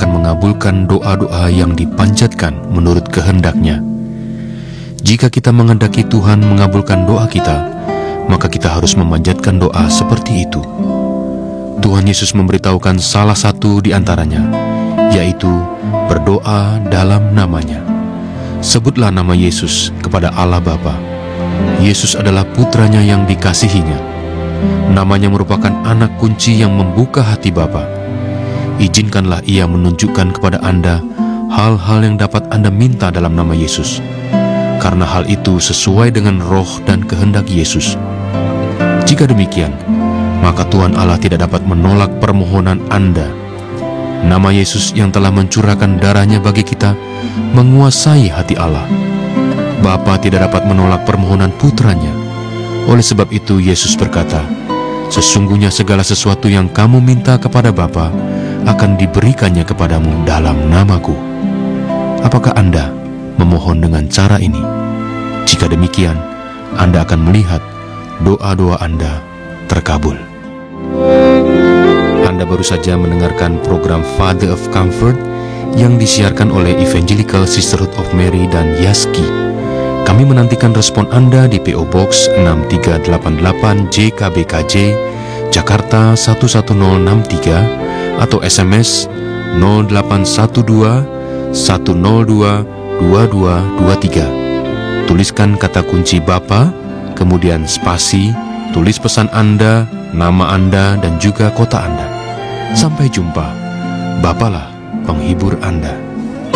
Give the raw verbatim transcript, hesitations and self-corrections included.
akan mengabulkan doa-doa yang dipanjatkan menurut kehendak-Nya. Jika kita menghendaki Tuhan mengabulkan doa kita, maka kita harus memanjatkan doa seperti itu. Tuhan Yesus memberitahukan salah satu di antaranya, yaitu berdoa dalam nama-Nya. Sebutlah nama Yesus kepada Allah Bapa. Yesus adalah putranya yang dikasihinya. Namanya merupakan anak kunci yang membuka hati Bapa. Izinkanlah Ia menunjukkan kepada Anda hal-hal yang dapat Anda minta dalam nama Yesus, karena hal itu sesuai dengan roh dan kehendak Yesus. Jika demikian, maka Tuhan Allah tidak dapat menolak permohonan Anda. Nama Yesus yang telah mencurahkan darahnya bagi kita menguasai hati Allah. Bapa tidak dapat menolak permohonan putranya. Oleh sebab itu Yesus berkata, sesungguhnya segala sesuatu yang kamu minta kepada Bapa akan diberikannya kepadamu dalam namaku. Apakah Anda memohon dengan cara ini? Jika demikian, Anda akan melihat doa-doa Anda terkabul. Anda baru saja mendengarkan program Father of Comfort yang disiarkan oleh Evangelical Sisterhood of Mary dan Yaski. Kami menantikan respon Anda di P O Box enam tiga delapan delapan J K B K J, Jakarta satu satu nol enam tiga, atau S M S nol delapan satu dua satu nol dua dua dua dua tiga. Tuliskan kata kunci Bapa, kemudian spasi, tulis pesan Anda, nama Anda, dan juga kota Anda. Sampai jumpa. Bapalah penghibur Anda.